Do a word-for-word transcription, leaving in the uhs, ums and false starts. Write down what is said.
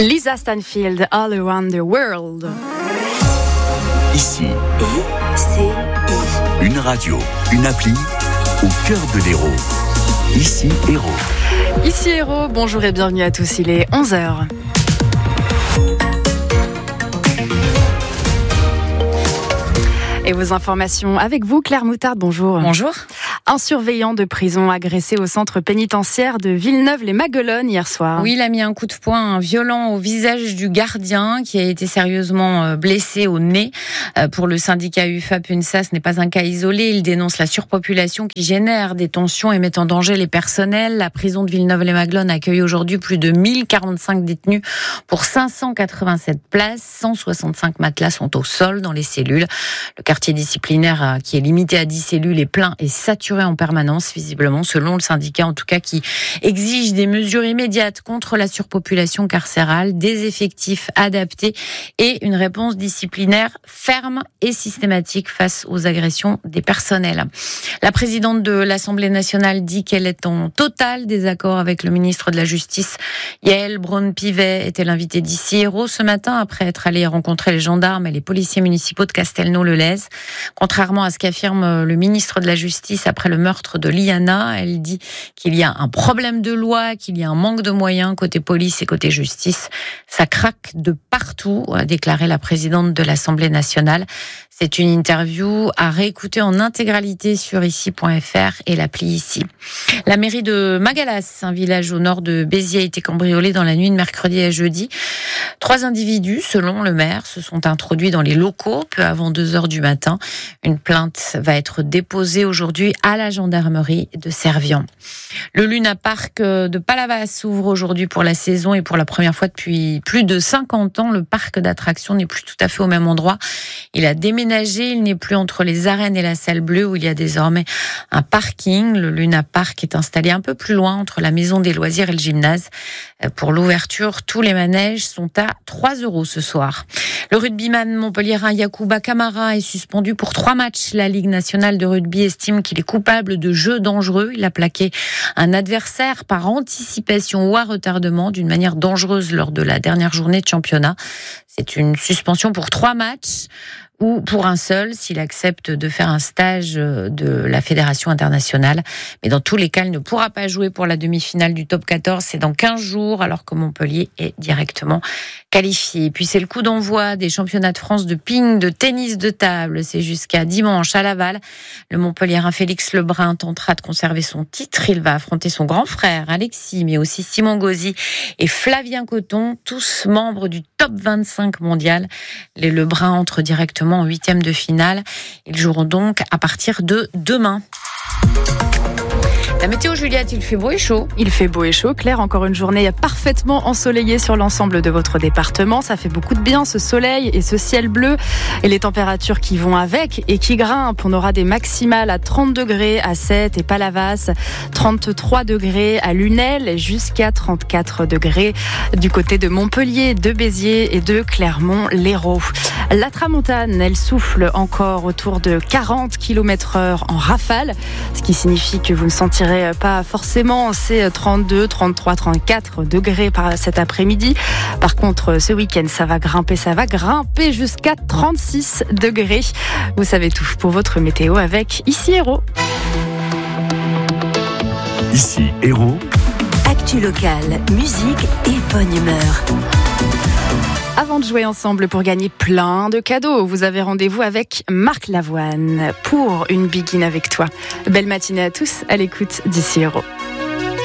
Lisa Stanfield, All Around the World. Ici, I C I. Une radio, une appli au cœur de l'Hérault. Ici, Hérault. Ici, Hérault, bonjour et bienvenue à tous, il est onze heures. Et vos informations avec vous, Claire Moutarde, bonjour. Bonjour. Un surveillant de prison agressé au centre pénitentiaire de Villeneuve-les-Maguelones hier soir. Oui, il a mis un coup de poing violent au visage du gardien qui a été sérieusement blessé au nez. Pour le syndicat U F A P U N S A, ce n'est pas un cas isolé. Il dénonce la surpopulation qui génère des tensions et met en danger les personnels. La prison de Villeneuve-les-Maguelones accueille aujourd'hui plus de mille quarante-cinq détenus pour cinq cent quatre-vingt-sept places. cent soixante-cinq matelas sont au sol dans les cellules. Le quartier disciplinaire qui est limité à dix cellules est plein et saturé en permanence, visiblement, selon le syndicat, en tout cas, qui exige des mesures immédiates contre la surpopulation carcérale, des effectifs adaptés et une réponse disciplinaire ferme et systématique face aux agressions des personnels. La présidente de l'Assemblée nationale dit qu'elle est en total désaccord avec le ministre de la Justice. Yael Braun-Pivet était l'invitée d'Ici Hérault ce matin après être allée rencontrer les gendarmes et les policiers municipaux de Castelnau-le-Lez. Contrairement à ce qu'affirme le ministre de la Justice après le meurtre de Liana, elle dit qu'il y a un problème de loi, qu'il y a un manque de moyens côté police et côté justice. Ça craque de partout, a déclaré la présidente de l'Assemblée nationale. C'est une interview à réécouter en intégralité sur ici point f r et l'appli Ici. La mairie de Magalas, un village au nord de Béziers, a été cambriolée dans la nuit de mercredi à jeudi. Trois individus, selon le maire, se sont introduits dans les locaux peu avant deux heures du matin. Une plainte va être déposée aujourd'hui à la gendarmerie de Servian. Le Luna Park de Palavas s'ouvre aujourd'hui pour la saison et pour la première fois depuis plus de cinquante ans, le parc d'attractions n'est plus tout à fait au même endroit. Il a déménagé, il n'est plus entre les arènes et la salle bleue où il y a désormais un parking. Le Luna Park est installé un peu plus loin entre la maison des loisirs et le gymnase. Pour l'ouverture, tous les manèges sont à trois euros ce soir. Le rugbyman montpelliérain Yacouba Camara est suspendu pour trois matchs. La Ligue nationale de rugby estime qu'il est coupable de jeu dangereux. Il a plaqué un adversaire par anticipation ou à retardement d'une manière dangereuse lors de la dernière journée de championnat. C'est une suspension pour trois matchs ou pour un seul s'il accepte de faire un stage de la Fédération internationale. Mais dans tous les cas, il ne pourra pas jouer pour la demi-finale du top quatorze. C'est dans quinze jours, alors que Montpellier est directement qualifié. Et puis c'est le coup d'envoi des championnats de France de ping, de tennis de table. C'est jusqu'à dimanche à Laval. Le Montpelliérain Félix Lebrun tentera de conserver son titre. Il va affronter son grand frère Alexis, mais aussi Simon Gauzy et Flavien Coton, tous membres du top vingt-cinq mondial. Les Lebrun entrent directement en huitième de finale. Ils joueront donc à partir de demain. La météo, Juliette, il fait beau et chaud. Il fait beau et chaud, Claire, encore une journée parfaitement ensoleillée sur l'ensemble de votre département. Ça fait beaucoup de bien, ce soleil et ce ciel bleu. Et les températures qui vont avec et qui grimpent. On aura des maximales à trente degrés à Sète et Palavas, trente-trois degrés à Lunel, jusqu'à trente-quatre degrés du côté de Montpellier, de Béziers et de Clermont-Lérault. La tramontane, elle souffle encore autour de quarante kilomètres heure en rafale, ce qui signifie que vous ne sentirez pas forcément ces trente-deux, trente-trois, trente-quatre degrés par cet après-midi. Par contre, ce week-end, ça va grimper, ça va grimper jusqu'à trente-six degrés. Vous savez tout pour votre météo avec Ici Hérault. Ici Hérault. Actu locale, musique et bonne humeur. Avant de jouer ensemble pour gagner plein de cadeaux, vous avez rendez-vous avec Marc Lavoine pour une Begin avec toi. Belle matinée à tous à l'écoute d'Ici Hérault.